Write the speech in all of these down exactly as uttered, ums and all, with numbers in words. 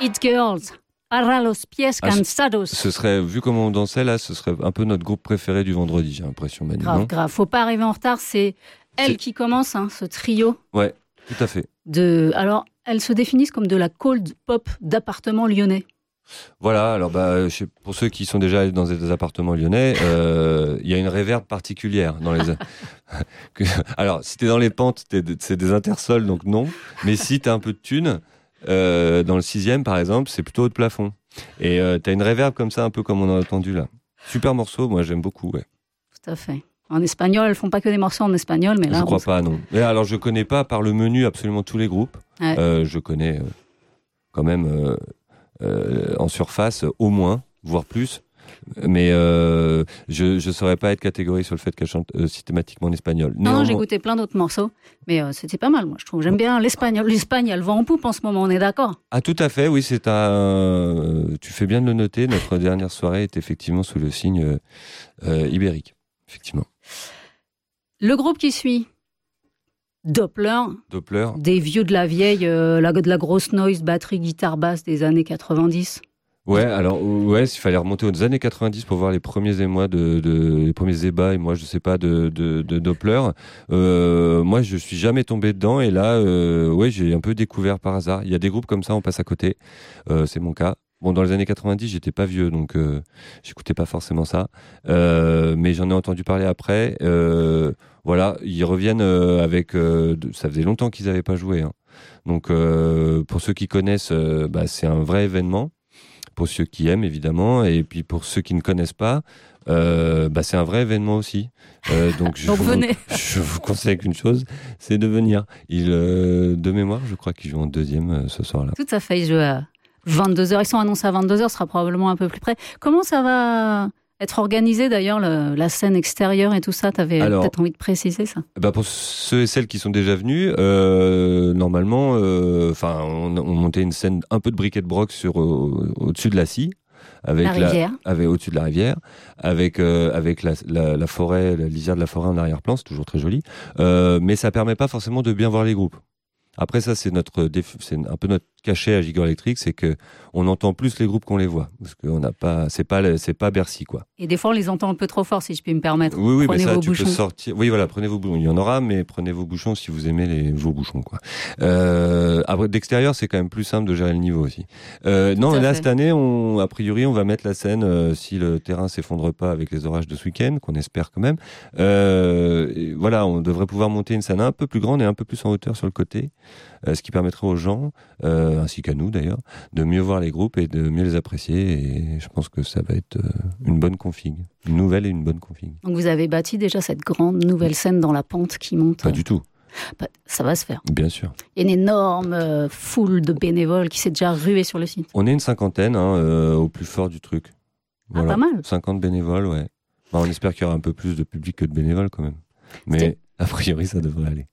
It Girls, para los pies Ah, cansados. Ce serait, vu comment on dansait là, ce serait un peu notre groupe préféré du vendredi, j'ai l'impression, Manu. Grave, non grave. Faut pas arriver en retard, c'est elle C'est- qui commence, hein, ce trio. Ouais, tout à fait. De... Alors, elles se définissent comme de la cold pop d'appartement lyonnais. Voilà, alors bah, je sais- pour ceux qui sont déjà allés dans des appartements lyonnais, euh, il y a une réverb particulière dans les. que- alors, si t'es dans les pentes, t'es- c'est des intersols, donc non. Mais si t'as un peu de thune, euh, dans le sixième par exemple, c'est plutôt haut de plafond. Et euh, t'as une réverb comme ça, un peu comme on a entendu là. Super morceau, moi j'aime beaucoup. Ouais. Tout à fait. En espagnol, elles font pas que des morceaux en espagnol, mais là. Je crois bon, pas, non. Et alors, je connais pas par le menu absolument tous les groupes. Ouais. Euh, je connais euh, quand même euh, euh, en surface au moins, voire plus. Mais euh, je je saurais pas être catégorique sur le fait qu'elle chante euh, systématiquement en espagnol. Non, non, Néanmoins- j'ai écouté plein d'autres morceaux, mais euh, c'était pas mal, moi, je trouve. J'aime bien l'espagnol. L'Espagne, elle vend en poupe en ce moment, on est d'accord? Ah, tout à fait, oui, c'est un. euh, tu fais bien de le noter. Notre dernière soirée est effectivement sous le signe euh, euh, ibérique, effectivement. Le groupe qui suit, Doppler, Doppler. des vieux de la vieille, euh, la, de la grosse noise, batterie, guitare basse des années quatre-vingt-dix. Ouais, alors ouais, il fallait remonter aux années quatre-vingt-dix pour voir les premiers émois de, de les premiers ébats et moi je sais pas de de, de Doppler. Euh, moi je suis jamais tombé dedans et là euh, ouais j'ai un peu découvert par hasard. Il y a des groupes comme ça on passe à côté. Euh, c'est mon cas. Bon dans les années quatre-vingt-dix j'étais pas vieux donc euh, j'écoutais pas forcément ça. Euh, mais j'en ai entendu parler après. Euh, voilà ils reviennent euh, avec euh, de, ça faisait longtemps qu'ils avaient pas joué. Hein. Donc euh, pour ceux qui connaissent euh, bah, c'est un vrai événement. Pour ceux qui aiment évidemment et puis pour ceux qui ne connaissent pas euh, bah c'est un vrai événement aussi euh, donc, je, Donc vous, venez. je vous conseille qu'une chose c'est de venir. Il, euh, de mémoire je crois qu'ils jouent en deuxième euh, ce soir-là. Tout à fait, ils jouent à vingt-deux heures. Ils sont annoncés à vingt-deux heures, ce sera probablement un peu plus près. Comment ça va être organisé d'ailleurs, le, la scène extérieure et tout ça? T'avais Alors, peut-être envie de préciser ça? Bah pour ceux et celles qui sont déjà venus, euh, normalement, enfin, euh, on, on montait une scène un peu de briquet de broc sur euh, au-dessus de la scie, avec La rivière. avec au-dessus de la rivière, avec euh, avec la, la, la forêt, la lisière de la forêt en arrière-plan, c'est toujours très joli, euh, mais ça permet pas forcément de bien voir les groupes. Après ça, c'est notre, déf... c'est un peu notre cachet à Gigor Electric, c'est que on entend plus les groupes qu'on les voit, parce qu'on n'a pas, c'est pas, c'est pas Bercy quoi. Et des fois, on les entend un peu trop fort, si je puis me permettre. Oui, oui, Prenez mais ça, vos tu bouchons. peux sortir. Oui, voilà, prenez vos bouchons. Il y en aura, mais prenez vos bouchons si vous aimez les vos bouchons, quoi. Euh, après, d'extérieur, c'est quand même plus simple de gérer le niveau aussi. Euh, non, à là, fait. cette année, on, a priori, on va mettre la scène euh, si le terrain s'effondre pas avec les orages de ce week-end, qu'on espère quand même. Euh, et voilà, on devrait pouvoir monter une scène un peu plus grande et un peu plus en hauteur sur le côté, euh, ce qui permettrait aux gens, euh, ainsi qu'à nous d'ailleurs, de mieux voir les groupes et de mieux les apprécier. Et je pense que ça va être euh, une bonne config, une nouvelle et une bonne config. Donc vous avez bâti déjà cette grande nouvelle scène dans la pente qui monte. Pas du tout. Bah, ça va se faire. Bien sûr. Il y a une énorme euh, foule de bénévoles qui s'est déjà ruée sur le site. On est une cinquantaine hein, euh, au plus fort du truc. Ah, pas mal. cinquante bénévoles, ouais. Bah, on espère qu'il y aura un peu plus de public que de bénévoles quand même. Mais C'était- a priori, ça devrait aller.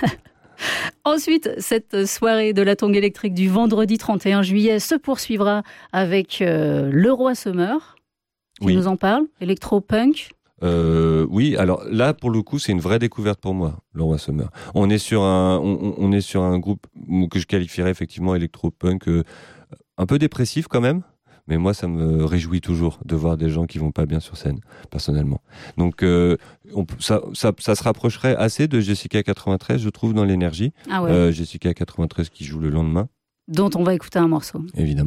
Ensuite, cette soirée de la Tongue électrique du vendredi trente et un juillet se poursuivra avec euh, Leroy Summer, qui Oui. nous en parle, électro-punk. Euh, oui, alors là, pour le coup, c'est une vraie découverte pour moi, le Roi Summer. On est sur un, on, on est sur un groupe que je qualifierais effectivement électro-punk, euh, un peu dépressif quand même. Mais moi, ça me réjouit toujours de voir des gens qui vont pas bien sur scène, personnellement. Donc, euh, on, ça, ça, ça se rapprocherait assez de Jessica quatre-vingt-treize, je trouve, dans l'énergie. Ah ouais. Euh, Jessica quatre-vingt-treize qui joue le lendemain, Dont on va écouter un morceau. évidemment.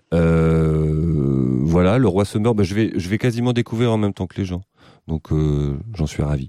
Euh, voilà, le Roi Summer, bah, je vais, je vais quasiment découvrir en même temps que les gens. Donc, euh, j'en suis ravi.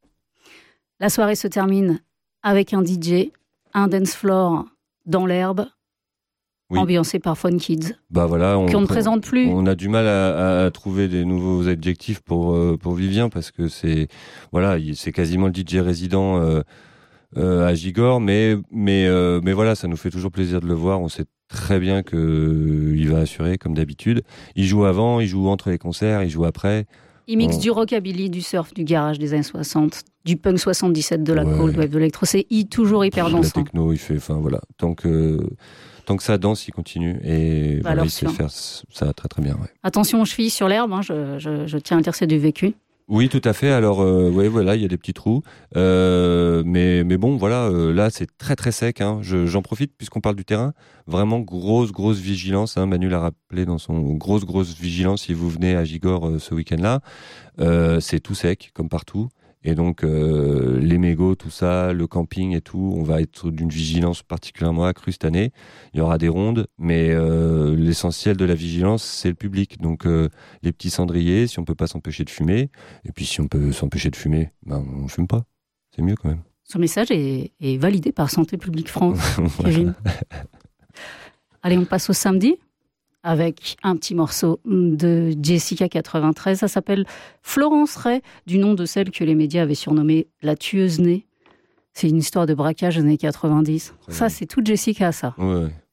La soirée se termine avec un D J, un dance floor dans l'herbe, Oui. ambiancé par Fun Kids, Bah voilà, on, qu'on ne présente plus. On a du mal à, à trouver des nouveaux adjectifs pour euh, pour Vivien parce que c'est voilà, il- c'est quasiment le D J résident euh, euh, à Gigor, mais mais euh, mais voilà, ça nous fait toujours plaisir de le voir. On sait très bien que euh, il va assurer comme d'habitude. Il joue avant, il joue entre les concerts, il joue après. Il mixe Bon. du rockabilly, du surf, du garage des années soixante, du punk soixante-dix-sept, de la Ouais. cold wave, de l'électro. C'est i- toujours hyper La dansant. techno, il fait, enfin voilà, tant que tant que ça danse, il continue et voilà, Valeur il sait sûre. faire ça très très bien. Ouais. Attention aux chevilles sur l'herbe, hein, je, je, je tiens à le dire, c'est du vécu. Oui, tout à fait. Alors, euh, ouais, voilà, il y a des petits trous. Euh, mais, mais bon, voilà, euh, là, c'est très, très sec. Hein. Je, j'en profite puisqu'on parle du terrain. Vraiment, grosse, grosse vigilance. Hein. Manu l'a rappelé dans son grosse, grosse vigilance si vous venez à Gigor euh, ce week-end-là. Euh, c'est tout sec, comme partout. Et donc, euh, les mégots, tout ça, le camping et tout, on va être d'une vigilance particulièrement accrue cette année. Il y aura des rondes, mais euh, l'essentiel de la vigilance, c'est le public. Donc, euh, les petits cendriers, si on peut pas s'empêcher de fumer, et puis si on peut s'empêcher de fumer, ben, on fume pas. C'est mieux quand même. Ce message est, est validé par Santé publique France, Kevin. Allez, on passe au samedi avec un petit morceau de Jessica quatre-vingt-treize. Ça s'appelle Florence Ray, du nom de celle que les médias avaient surnommée la tueuse née. C'est une histoire de braquage des années quatre-vingt-dix. Ça, c'est tout Jessica, ça. Ouais.